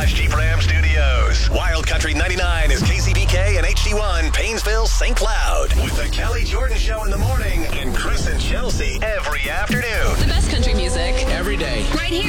Dodge Jeep Ram Studios. Wild Country 99 is KCBK and HD1 Paynesville, St. Cloud. With the Kelly Jordan Show in the morning and Chris and Chelsea every afternoon.